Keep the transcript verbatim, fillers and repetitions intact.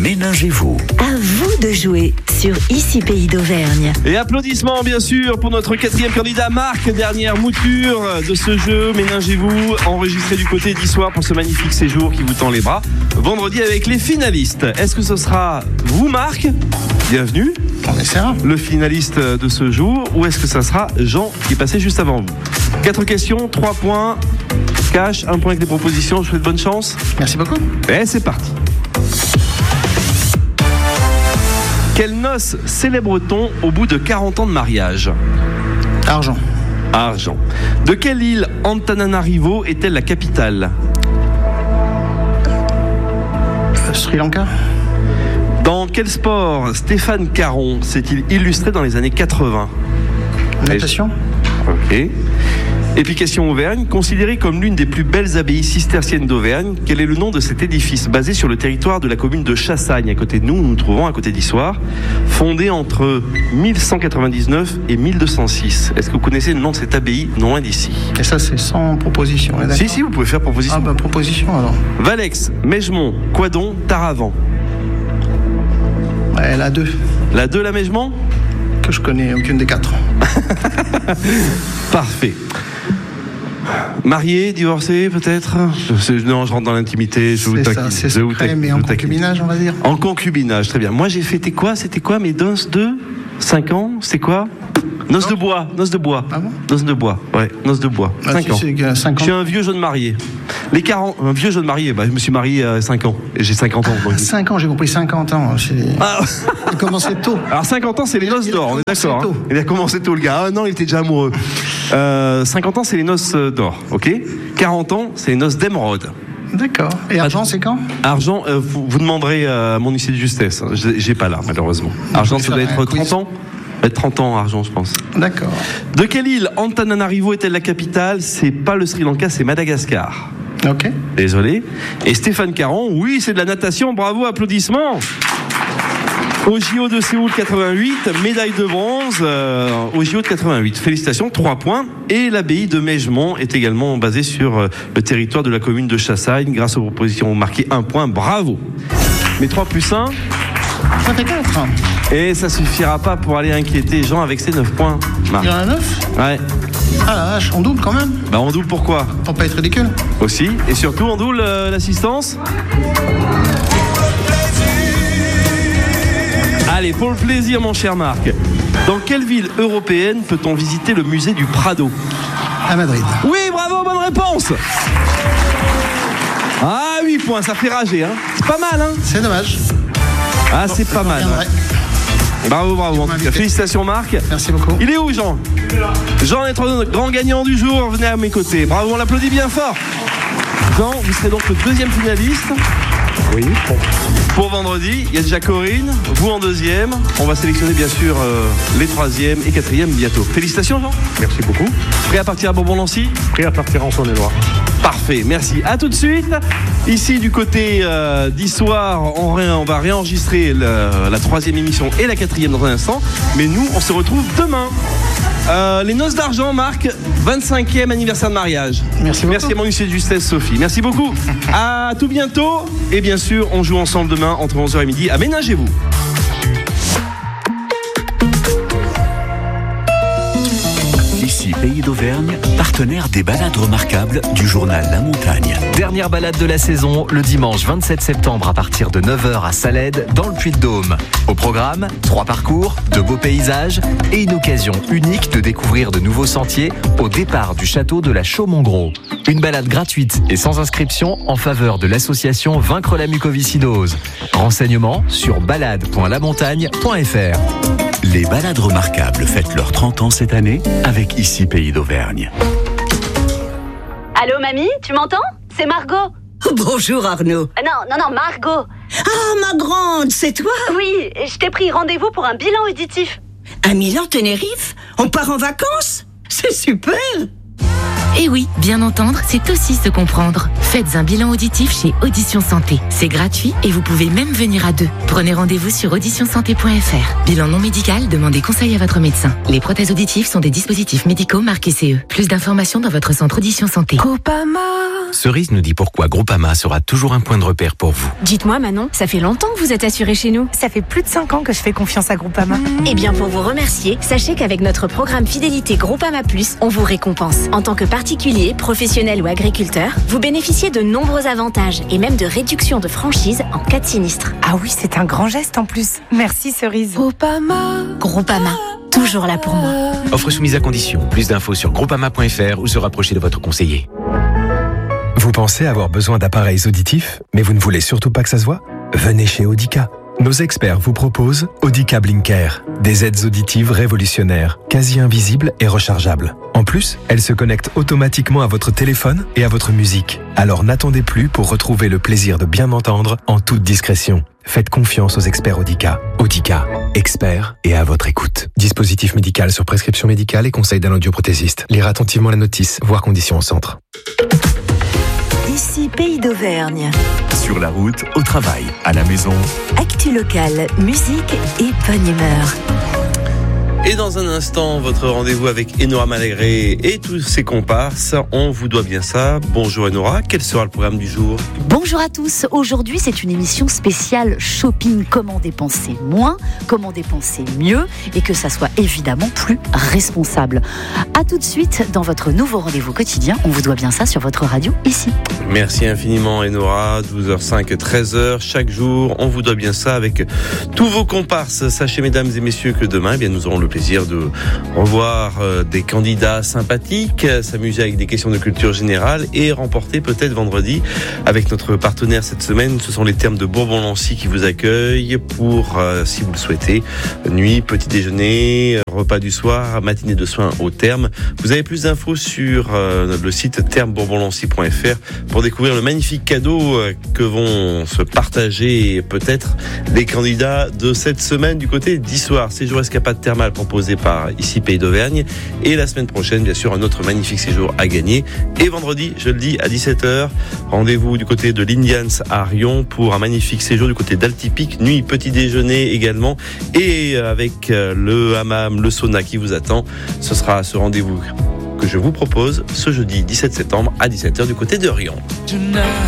Ménagez-vous. À vous de jouer sur Ici Pays d'Auvergne. Et applaudissements bien sûr pour notre quatrième candidat Marc, dernière mouture de ce jeu. Ménagez-vous, enregistré du côté d'Issoire pour ce magnifique séjour qui vous tend les bras. Vendredi avec les finalistes. Est-ce que ce sera vous Marc ? Bienvenue. On essaiera. Le finaliste de ce jour, ou est-ce que ça sera Jean qui est passé juste avant vous ? Quatre questions, trois points, cash, un point avec les propositions. Je vous souhaite bonne chance. Merci beaucoup. Et c'est parti. Quelle noce célèbre-t-on au bout de quarante ans de mariage ? Argent. Argent. De quelle île Antananarivo est-elle la capitale ? Euh, Sri Lanka. Dans quel sport Stéphane Caron s'est-il illustré dans les années quatre-vingts ? Natation. Ok. Et puis question Auvergne, considérée comme l'une des plus belles abbayes cisterciennes d'Auvergne, quel est le nom de cet édifice basé sur le territoire de la commune de Chassagne, à côté de nous, nous nous trouvons à côté d'Issoire, fondé entre mille cent quatre-vingt-dix-neuf et mille deux cent six. Est-ce que vous connaissez le nom de cette abbaye non loin d'ici ? Et ça, c'est sans proposition. Hein, Si, si, vous pouvez faire proposition. Ah bah proposition alors. Valex, Mègemont, Quadon, Taravant. Ouais, la deux. La deux, la Mègemont ? Que je connais aucune des quatre. Parfait. Marié, divorcé peut-être ? Non, je rentre dans l'intimité. Je vous C'est taquine. ça, c'est Je vous secret, taquine, mais je en vous taquine. concubinage, on va dire. En concubinage, très bien. Moi, j'ai fêté quoi ? C'était quoi mes noces de cinq ans ? C'est quoi ? Noces de bois, noces de bois. Ah bon ? Noces de bois, ouais, noces de bois. Ah, cinq si, ans. c'est que cinq Je ans. suis un vieux jeune marié. Les quarante, un vieux jeune marié, bah, je me suis marié à cinq ans. Et j'ai cinquante ans. donc. cinq ans, j'ai compris cinquante ans. J'ai Ah. j'ai commencé tôt. Alors cinquante ans, c'est les noces Il a d'or, on est commencé d'accord. tôt. Hein. Il a commencé tôt, le gars. Ah non, il était déjà amoureux. Euh, cinquante ans, c'est les noces d'or, ok ? quarante ans, c'est les noces d'émeraude. D'accord. Et argent, c'est quand ? Argent, euh, vous, vous demanderez à mon huissier de justesse. hein. J'ai, j'ai pas là, malheureusement. Argent, ça doit être un quiz. trente ans. Ça doit être trente ans, Argent, je pense. D'accord. De quelle île Antananarivo est-elle la capitale ? C'est pas le Sri Lanka, c'est Madagascar. Ok. Désolé. Et Stéphane Caron, oui, c'est de la natation. Bravo, applaudissements. Au J O de Séoul quatre-vingt-huit, médaille de bronze euh, au J O de quatre-vingt-huit. Félicitations, trois points. Et l'abbaye de Mègemont est également basée sur euh, le territoire de la commune de Chassagne. Grâce aux propositions, vous marquez un point. Bravo. Mais trois plus un. Ça fait quatre. Et ça suffira pas pour aller inquiéter Jean avec ses neuf points. Marc. Il y en a neuf ? Ouais. Ah la vache, on double quand même. Bah on double pourquoi ? Pour pas être ridicule. Aussi. Et surtout on double euh, l'assistance. Allez, pour le plaisir mon cher Marc. Dans quelle ville européenne peut-on visiter le musée du Prado ? À Madrid. Oui, bravo, bonne réponse. Ah, huit points, ça fait rager, hein. C'est pas mal, hein. C'est dommage. Ah, c'est pas mal. Viendrai. Bravo, bravo. En tout cas, félicitations Marc. Merci beaucoup. Il est où Jean ? Jean est notre grand gagnant du jour, venez à mes côtés. Bravo, on l'applaudit bien fort. Jean, vous serez donc le deuxième finaliste. Oui. Pour vendredi, il y a déjà Corinne, vous en deuxième. On va sélectionner bien sûr euh, les troisièmes et quatrièmes bientôt. Félicitations Jean. Merci beaucoup. Prêt à partir à Bourbon-Lancy ? Prêt à partir en Saône-et-Loire. Parfait, merci. À tout de suite. Ici du côté euh, d'Issoire, on, ré- on va réenregistrer le- la troisième émission et la quatrième dans un instant. Mais nous, on se retrouve demain. Euh, les noces d'argent, Marc, vingt-cinquième anniversaire de mariage. Merci beaucoup. Merci à mon huissier de justesse, Sophie. Merci beaucoup. À tout bientôt. Et bien sûr, on joue ensemble demain entre onze heures et midi. Aménagez-vous. Ici Pays d'Auvergne, partenaire des balades remarquables du journal La Montagne. Dernière balade de la saison, le dimanche vingt-sept septembre à partir de neuf heures à Salède, dans le Puy-de-Dôme. Au programme, trois parcours, de beaux paysages et une occasion unique de découvrir de nouveaux sentiers au départ du château de la Chaux-Montgros. Une balade gratuite et sans inscription en faveur de l'association Vaincre la mucoviscidose. Renseignements sur balade point la montagne point f r. Les balades remarquables fêtent leurs trente ans cette année avec Ici Pays d'Auvergne. Allô, mamie, tu m'entends ? C'est Margot. Bonjour Arnaud. Euh, Non, non, non, Margot. Ah, ma grande, c'est toi? Oui, je t'ai pris rendez-vous pour un bilan auditif. À Milan, Tenerife? On part en vacances? C'est super! Et oui, bien entendre, c'est aussi se comprendre. Faites un bilan auditif chez Audition Santé. C'est gratuit et vous pouvez même venir à deux. Prenez rendez-vous sur audition santé point f r. Bilan non médical, demandez conseil à votre médecin. Les prothèses auditives sont des dispositifs médicaux marqués C E. Plus d'informations dans votre centre Audition Santé. Groupama. Cerise nous dit pourquoi Groupama sera toujours un point de repère pour vous. Dites-moi Manon, ça fait longtemps que vous êtes assuré chez nous. Ça fait plus de cinq ans que je fais confiance à Groupama. Mmh. Eh bien pour vous remercier, sachez qu'avec notre programme Fidélité Groupama Plus, on vous récompense. En tant que particulier, professionnel ou agriculteur, vous bénéficiez de nombreux avantages et même de réductions de franchise en cas de sinistre. Ah oui, c'est un grand geste en plus. Merci Cerise. Groupama. Groupama, toujours là pour moi. Offre soumise à condition. Plus d'infos sur groupama point f r ou se rapprocher de votre conseiller. Vous pensez avoir besoin d'appareils auditifs, mais vous ne voulez surtout pas que ça se voit ? Venez chez Audica. Nos experts vous proposent Audica Blinker, des aides auditives révolutionnaires, quasi invisibles et rechargeables. En plus, elles se connectent automatiquement à votre téléphone et à votre musique. Alors n'attendez plus pour retrouver le plaisir de bien entendre en toute discrétion. Faites confiance aux experts Audica. Audica, experts et à votre écoute. Dispositif médical sur prescription médicale et conseil d'un audioprothésiste. Lire attentivement la notice, voir conditions au centre. Ici Pays d'Auvergne. Sur la route, au travail, à la maison. Actu locale, musique et bonne humeur. Et dans un instant, votre rendez-vous avec Enora Malagré et tous ses comparses. On vous doit bien ça. Bonjour Enora, quel sera le programme du jour ? Bonjour à tous. Aujourd'hui, c'est une émission spéciale shopping. Comment dépenser moins, comment dépenser mieux et que ça soit évidemment plus responsable. À tout de suite dans votre nouveau rendez-vous quotidien. On vous doit bien ça sur votre radio ici. Merci infiniment Enora. douze heures cinq, treize heures chaque jour. On vous doit bien ça avec tous vos comparses. Sachez mesdames et messieurs que demain, eh bien, nous aurons le plaisir de revoir des candidats sympathiques, s'amuser avec des questions de culture générale et remporter peut-être vendredi avec notre partenaire cette semaine. Ce sont les Thermes de Bourbon-Lancy qui vous accueillent pour, euh, si vous le souhaitez, nuit, petit déjeuner, repas du soir, matinée de soins au Thermes. Vous avez plus d'infos sur euh, le site thermes bourbon lancy point f r pour découvrir le magnifique cadeau euh, que vont se partager peut-être les candidats de cette semaine du côté d'Issoire. Séjour escapade thermale proposé par ici Pays d'Auvergne et la semaine prochaine, bien sûr, un autre magnifique séjour à gagner. Et vendredi, je le dis, à dix-sept heures, rendez-vous du côté de l'Indians à Rion pour un magnifique séjour du côté d'Altipic, nuit, petit déjeuner également et avec le hammam, le sauna qui vous attend. Ce sera ce rendez-vous que je vous propose ce jeudi dix-sept septembre à dix-sept heures du côté de Rion.